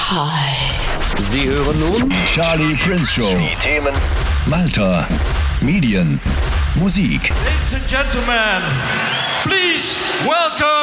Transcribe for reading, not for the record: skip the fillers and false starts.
Hi. Sie hören nun Die Charlie Prince Show. die Themen Malta, Medien, Musik. Ladies and gentlemen, please welcome